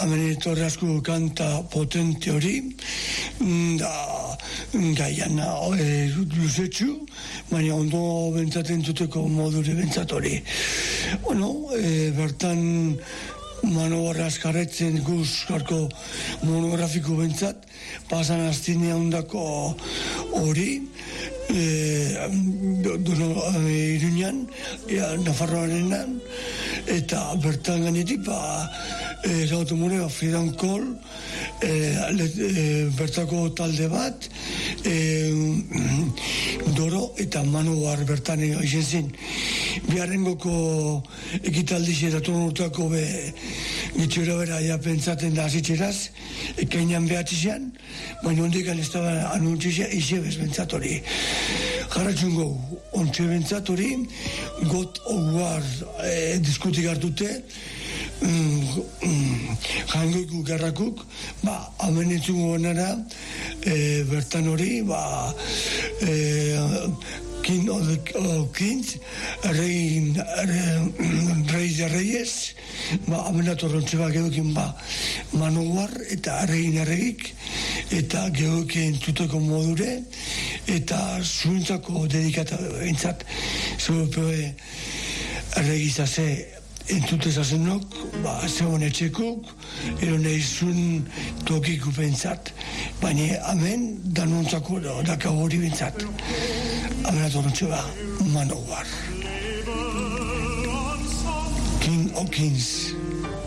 hemen etorri asko kanta potente hori, da gaian luzetxu, baina ondo bentsaten duteko modure bentsat hori. Bueno, bertan Manobarra askarretzen guz garko monografiko bentsat, pasan astinea ondako hori, Iruñan, Nafarroarenan, eta bertan gainetik, Zautu mure, Fridan Kol, bertako talde bat, Doro eta Manobar bertan izan zen. Biharrengoko ekitaldiz eraton urtako gitxura bera ja pentsaten da azitxeraz, ekainan behatzizean, baina hondikan ez da anuntzizia izebez bentsatori. Jarratxungo, ontxe bentsatori, got oguar diskutik hartute, jangoiku gerrakuk, hamen entzungo benara, bertan hori, King of the Kings, Rey de Reyes, amenatu rontxe geokin Manowar eta Rein erregik, eta geokin tuteko modure, eta zuentzako dedikata entzat, zuepe erregizase entzutezazenok, zegoen etxekuk, ero nahizun tokiku pentsat, baina hemen danontzako daka hori pentsat. Hemen atorrotxe Manowar. King of Kings.